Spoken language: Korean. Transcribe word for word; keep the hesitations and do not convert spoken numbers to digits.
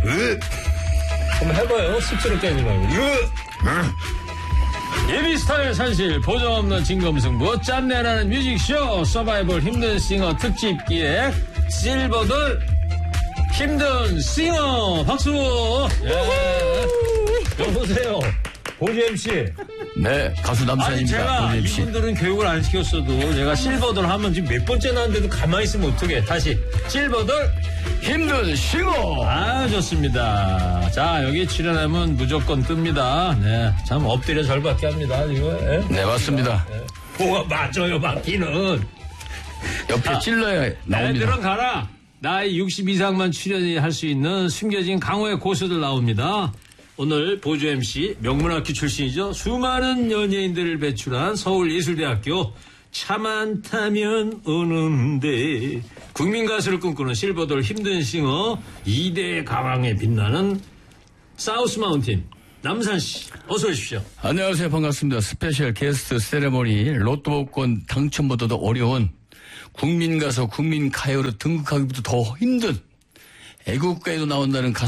으. 한번 해봐요. 습지로 깨지 말고. 예비 스타일 산실 보정 없는 진검승부 짠내나는 뮤직쇼 서바이벌 힘든 싱어 특집 기획 실버돌 힘든 싱어 박수. 예. 여보세요 보조 엠씨. 네, 가수 아니 남산입니다. 제가 보조 엠씨. 이분들은 교육을 안 시켰어도 제가 실버돌 하면 지금 몇 번째 나왔는데도 가만히 있으면 어떡해. 다시 실버돌 힘든 싱어. 아 좋습니다. 자 여기 출연하면 무조건 뜹니다. 네, 참 엎드려 절받게 합니다. 이거. 예? 네, 맞습니다. 네. 뭐가 맞아요 맞기는. 옆에 아, 찔러야 나옵니다. 애들은 가라. 나이 육십 이상만 출연할 수 있는 숨겨진 강호의 고수들 나옵니다. 오늘 보조 엠씨 명문학교 출신이죠. 수많은 연예인들을 배출한 서울예술대학교 차 많다면 오는데 국민가수를 꿈꾸는 실버돌 힘든 싱어 이 대 가왕에 빛나는 사우스 마운틴 남산씨 어서 오십시오. 안녕하세요. 반갑습니다. 스페셜 게스트 세레모니 로또 복권 당첨보다도 어려운 국민가수 국민가요로 등극하기보다 더 힘든 애국가에도 나온다는 가수